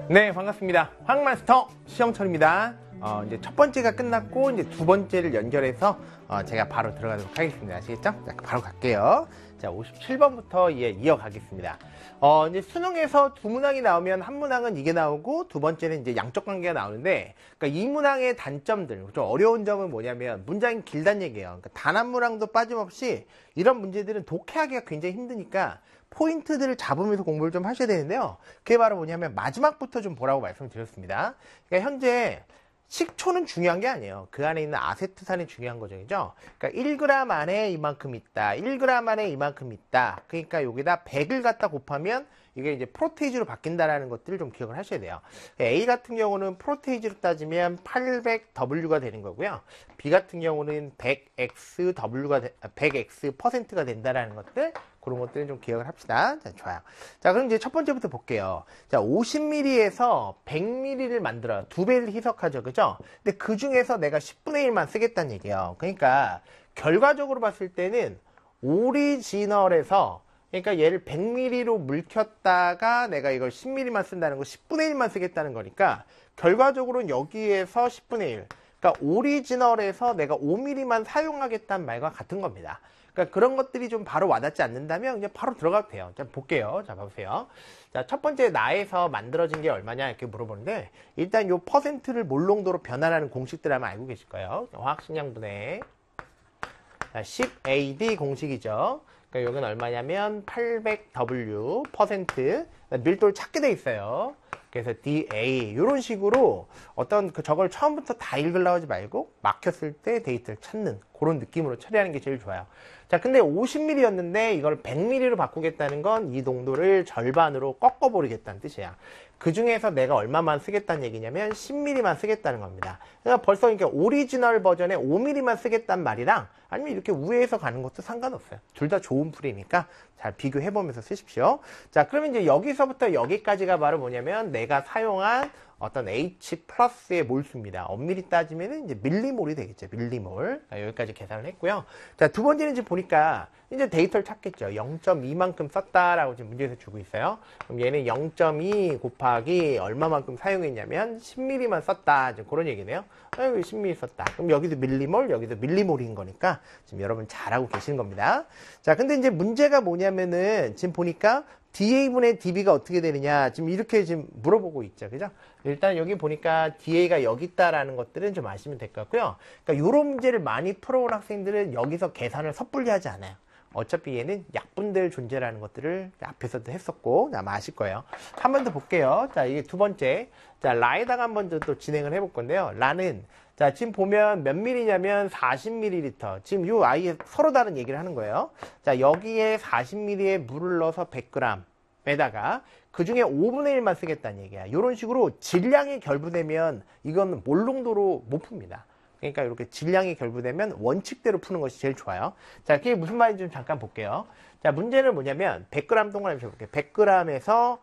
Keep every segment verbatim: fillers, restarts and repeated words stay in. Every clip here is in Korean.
네, 반갑습니다. 화학마스터 시영철입니다. 어, 이제 첫 번째가 끝났고 이제 두 번째를 연결해서 어, 제가 바로 들어가도록 하겠습니다. 아시겠죠? 자, 바로 갈게요. 자, 오십칠 번부터 예, 이어가겠습니다. 어, 이제 수능에서 두 문항이 나오면 한 문항은 이게 나오고 두 번째는 이제 양적 관계가 나오는데, 그러니까 이 문항의 단점들, 좀 어려운 점은 뭐냐면 문장이 길다는 얘기예요. 그러니까 단 한 문항도 빠짐없이 이런 문제들은 독해하기가 굉장히 힘드니까 포인트들을 잡으면서 공부를 좀 하셔야 되는데요. 그게 바로 뭐냐면 마지막부터 좀 보라고 말씀드렸습니다. 그러니까 현재 식초는 중요한 게 아니에요. 그 안에 있는 아세트산이 중요한 거죠. 그죠? 그러니까 일 그램 안에 이만큼 있다. 일 그램 안에 이만큼 있다. 그러니까 여기다 백을 갖다 곱하면 이게 이제 프로테이지로 바뀐다라는 것들을 좀 기억을 하셔야 돼요. A 같은 경우는 프로테이지로 따지면 팔백 더블유가 되는 거고요. B 같은 경우는 백 엑스 더블유가, 백 엑스 퍼센트가 된다라는 것들, 그런 것들은 좀 기억을 합시다. 자, 좋아요. 자, 그럼 이제 첫 번째부터 볼게요. 자, 오십 밀리리터에서 백 밀리리터를 만들어요. 두 배를 희석하죠. 그죠? 근데 그 중에서 내가 십분의 일만 쓰겠다는 얘기예요. 그러니까, 결과적으로 봤을 때는, 오리지널에서, 그러니까 얘를 백 밀리리터로 물켰다가 내가 이걸 십 밀리리터만 쓴다는 거, 십분의 일만 쓰겠다는 거니까, 결과적으로는 여기에서 십분의 일. 그러니까, 오리지널에서 내가 오 밀리리터만 사용하겠다는 말과 같은 겁니다. 그러니까 그런 것들이 좀 바로 와닿지 않는다면 그냥 바로 들어가도 돼요. 자, 볼게요. 자, 봐보세요. 자, 첫 번째 나에서 만들어진 게 얼마냐 이렇게 물어보는데, 일단 요 퍼센트를 몰농도로 변환하는 공식들 아마 알고 계실 거예요. 화학식량분해 십 에이 디 공식이죠. 그러니까 여기는 얼마냐면 팔백 더블유 퍼센트 밀도를 찾게 돼 있어요. 그래서 디 에이 이런 식으로 어떤 그 저걸 처음부터 다 읽으려고 하지 말고 막혔을 때 데이터를 찾는 그런 느낌으로 처리하는 게 제일 좋아요. 자, 근데 오십 밀리리터였는데 이걸 백 밀리리터로 바꾸겠다는 건 이 농도를 절반으로 꺾어버리겠다는 뜻이야. 그 중에서 내가 얼마만 쓰겠다는 얘기냐면 십 밀리리터만 쓰겠다는 겁니다. 그러니까 벌써 이렇게 오리지널 버전의 오 밀리리터만 쓰겠다는 말이랑 아니면 이렇게 우회해서 가는 것도 상관없어요. 둘 다 좋은 풀이니까 잘 비교해보면서 쓰십시오. 자, 그러면 이제 여기서부터 여기까지가 바로 뭐냐면 내가 사용한 어떤 H 플러스의 몰수입니다. 엄밀히 따지면 이제 밀리몰이 되겠죠. 밀리몰. 자, 여기까지 계산을 했고요. 자, 두 번째는 지금 보니까 이제 데이터를 찾겠죠. 영 점 이만큼 썼다라고 지금 문제에서 주고 있어요. 그럼 얘는 영 점 이 곱하기 얼마만큼 사용했냐면 십 밀리리터만 썼다. 지금 그런 얘기네요. 아이고, 십 밀리리터 썼다. 그럼 여기도 밀리몰, 여기도 밀리몰인 거니까 지금 여러분 잘하고 계시는 겁니다. 자, 근데 이제 문제가 뭐냐면은 지금 보니까 디 에이분의 디 비가 어떻게 되느냐 지금 이렇게 지금 물어보고 있죠. 그죠? 일단 여기 보니까 디 에이가 여기 있다라는 것들은 좀 아시면 될 것 같고요. 그러니까 이런 문제를 많이 풀어온 학생들은 여기서 계산을 섣불리 하지 않아요. 어차피 얘는 약분될 존재라는 것들을 앞에서도 했었고 아마 아실 거예요. 한 번 더 볼게요. 자, 이게 두 번째. 자, 라에다가 한 번 더 진행을 해볼 건데요. 라는 자, 지금 보면 몇 밀리냐면 사십 밀리리터. 지금 이 아이에 서로 다른 얘기를 하는 거예요. 자, 여기에 사십 밀리리터에 물을 넣어서 백 그램에다가 그 중에 오분의 일만 쓰겠다는 얘기야. 이런 식으로 질량이 결부되면 이건 몰농도로 못 풉니다. 그러니까 이렇게 질량이 결부되면 원칙대로 푸는 것이 제일 좋아요. 자, 그게 무슨 말인지 좀 잠깐 볼게요. 자, 문제는 뭐냐면 백 그램 동그라미 쳐볼게요. 백 그램에서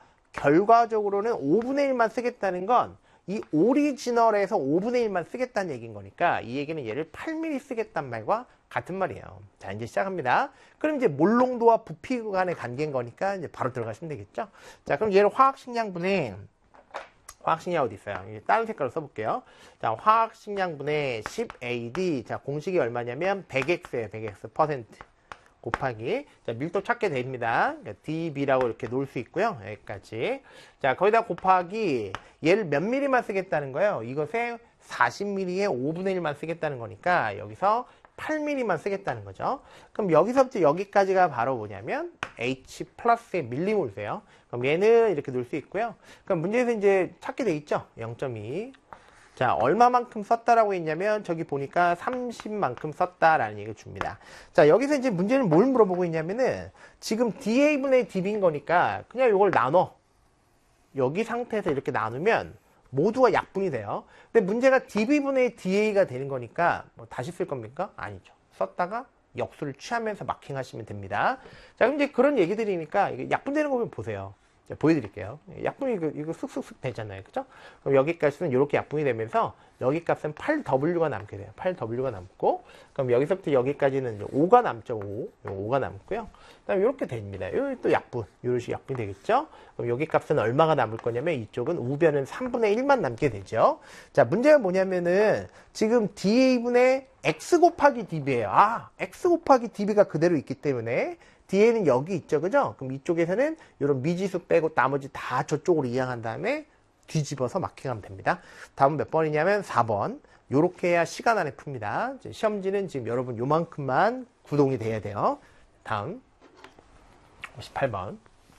결과적으로는 오분의 일만 쓰겠다는 건 이 오리지널에서 오분의 일만 쓰겠다는 얘기인 거니까 이 얘기는 얘를 팔 밀리리터 쓰겠다는 말과 같은 말이에요. 자, 이제 시작합니다. 그럼 이제 몰농도와 부피 간의 관계인 거니까 이제 바로 들어가시면 되겠죠. 자, 그럼 얘를 화학식량분해 화학식량 어디 있어요? 다른 색깔로 써볼게요. 자, 화학식량분해 십 에이 디. 자, 공식이 얼마냐면 백 엑스예요. 백 엑스 퍼센트 곱하기. 자, 밀도 찾게 됩니다. 그러니까 디 비라고 이렇게 놓을 수 있고요. 여기까지. 자, 거기다 곱하기. 얘를 몇 밀리만 쓰겠다는 거예요. 이것에 사십 밀리리터에 오분의 일만 쓰겠다는 거니까 여기서 팔 밀리리터만 쓰겠다는 거죠. 그럼 여기서부터 여기까지가 바로 뭐냐면 H 플러스의 밀리몰이에요. 그럼 얘는 이렇게 놓을 수 있고요. 그럼 문제에서 이제 찾게 돼 있죠. 영 점 이. 자, 얼마만큼 썼다라고 했냐면 저기 보니까 삼십만큼 썼다라는 얘기를 줍니다. 자, 여기서 이제 문제는 뭘 물어보고 있냐면은 지금 디 에이분의 디 비인 거니까 그냥 이걸 나눠. 여기 상태에서 이렇게 나누면 모두가 약분이 돼요. 근데 문제가 디 비분의 디 에이가 되는 거니까 뭐 다시 쓸 겁니까? 아니죠. 썼다가 역수를 취하면서 마킹하시면 됩니다. 자, 그럼 이제 그런 얘기들이니까 이게 약분되는 거 보면 보세요. 자, 보여드릴게요. 약분이 이거, 이거 쓱쓱쓱 되잖아요. 그죠? 그럼 여기 값은 이렇게 약분이 되면서 여기 값은 팔 더블유가 남게 돼요. 팔 더블유가 남고, 그럼 여기서부터 여기까지는 이제 오가 남죠. 오. 오가 남고요. 그 다음에 이렇게 됩니다. 여기 또 약분. 이런 식으로 약분이 되겠죠? 그럼 여기 값은 얼마가 남을 거냐면 이쪽은 우변은 삼분의 일만 남게 되죠. 자, 문제가 뭐냐면은 지금 디에이분의 x 곱하기 db예요. 아, x 곱하기 db가 그대로 있기 때문에 뒤에는 여기 있죠. 그죠? 그럼 이쪽에서는 이런 미지수 빼고 나머지 다 저쪽으로 이항한 다음에 뒤집어서 마킹하면 됩니다. 다음 몇 번이냐면 사 번. 요렇게 해야 시간 안에 풉니다. 시험지는 지금 여러분 요만큼만 구동이 돼야 돼요. 다음 오십팔 번.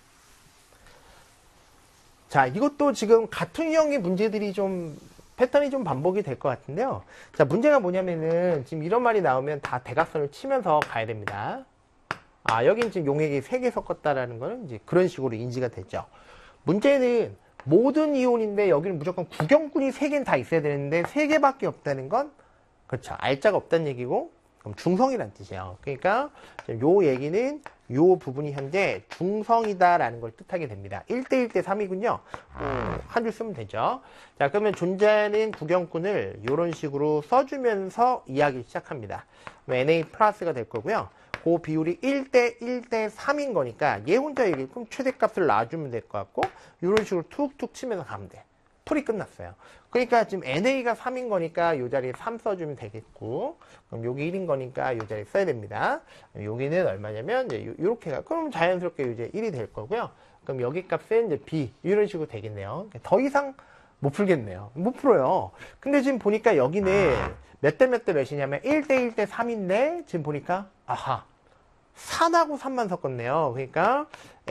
자, 이것도 지금 같은 유형의 문제들이 좀 패턴이 좀 반복이 될 것 같은데요. 자, 문제가 뭐냐면은 지금 이런 말이 나오면 다 대각선을 치면서 가야 됩니다. 아, 여긴 지금 용액이 세 개 섞었다라는 거는 이제 그런 식으로 인지가 되죠. 문제는 모든 이온인데 여기는 무조건 구경꾼이 세 개는 다 있어야 되는데 세 개밖에 없다는 건 그렇죠. 알자가 없다는 얘기고 그럼 중성이란 뜻이에요. 그러니까 요 얘기는 요 부분이 현재 중성이다라는 걸 뜻하게 됩니다. 일 대 일 대 삼이군요. 음, 한 줄 쓰면 되죠. 자, 그러면 존재하는 구경꾼을 이런 식으로 써주면서 이야기를 시작합니다. 엔에이 플러스가 될 거고요. 그 비율이 일 대 일 대 삼인 거니까 얘 혼자 얘기 그럼 최대값을 놔주면 될 것 같고 이런 식으로 툭툭 치면서 가면 돼. 풀이 끝났어요. 그러니까 지금 엔에이가 삼인 거니까 이 자리에 삼 써주면 되겠고 그럼 여기 일인 거니까 이 자리에 써야 됩니다. 여기는 얼마냐면 이제 이렇게 가 그럼 자연스럽게 이제 일이 될 거고요. 그럼 여기 값은 이제 B 이런 식으로 되겠네요. 더 이상 못 풀겠네요. 못 풀어요. 근데 지금 보니까 여기는 몇 대 몇 대 몇이냐면 일 대 일 대 삼인데 지금 보니까 아하 삼하고 삼만 섞었네요. 그러니까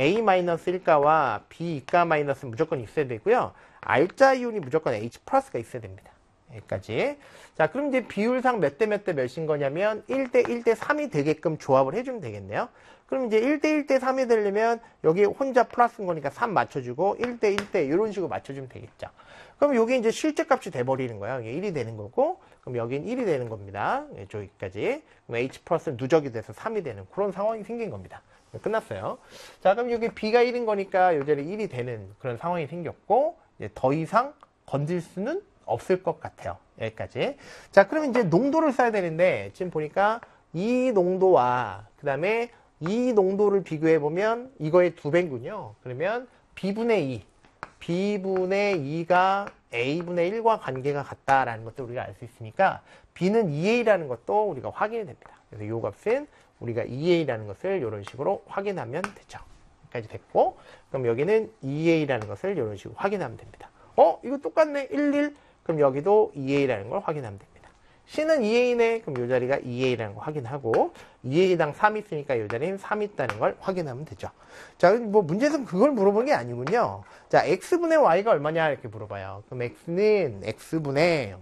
A-일가와 B-이가 마이너스 무조건 있어야 되고요. R자 이온이 무조건 H 플러스가 있어야 됩니다. 여기까지. 자, 그럼 이제 비율상 몇 대 몇 대 몇인 거냐면 일 대 일 대 삼이 되게끔 조합을 해주면 되겠네요. 그럼 이제 일 대 일 대 삼이 되려면 여기 혼자 플러스인 거니까 삼 맞춰주고 일 대 일 대 이런 식으로 맞춰주면 되겠죠. 그럼 여기 이제 실제 값이 돼버리는 거예요. 이게 일이 되는 거고 그럼 여긴 일이 되는 겁니다. 저기까지. 그럼 H 플러스 누적이 돼서 삼이 되는 그런 상황이 생긴 겁니다. 끝났어요. 자, 그럼 여기 B가 일인 거니까 이 자리 일이 되는 그런 상황이 생겼고 이제 더 이상 건질 수는 없을 것 같아요. 여기까지. 자, 그러면 이제 농도를 써야 되는데 지금 보니까 이 농도와 그 다음에 이 농도를 비교해 보면 이거의 두 배군요. 그러면 B분의 이, B분의 이가 A분의 일과 관계가 같다라는 것도 우리가 알 수 있으니까 B는 이 에이라는 것도 우리가 확인이 됩니다. 그래서 이 값은 우리가 이 에이라는 것을 이런 식으로 확인하면 되죠. 여기까지 됐고 그럼 여기는 이 에이라는 것을 이런 식으로 확인하면 됩니다. 어? 이거 똑같네. 일, 일. 그럼 여기도 이 에이라는 걸 확인하면 됩니다. C는 이 에이네. 그럼 이 자리가 이 에이라는 걸 확인하고 이 에이당 삼 있으니까 이 자리는 삼 있다는 걸 확인하면 되죠. 자, 뭐 문제에서는 그걸 물어본 게 아니군요. 자, X분의 Y가 얼마냐 이렇게 물어봐요. 그럼 X는 X분의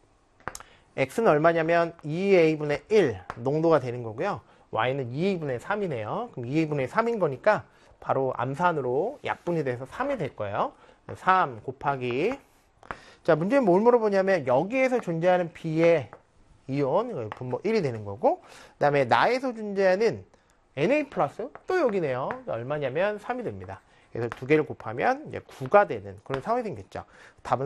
X는 얼마냐면 이 에이분의 일 농도가 되는 거고요. Y는 이 에이분의 삼이네요. 그럼 이 에이분의 삼인 거니까 바로 암산으로 약분이 돼서 삼이 될 거예요. 삼 곱하기 자, 문제는 뭘 물어보냐면 여기에서 존재하는 B의 이온 분모 일이 되는 거고 그 다음에 나에서 존재하는 엔에이 플러스 또 여기네요. 얼마냐면 삼이 됩니다. 그래서 두 개를 곱하면 이제 구가 되는 그런 상황이 생겼죠. 답은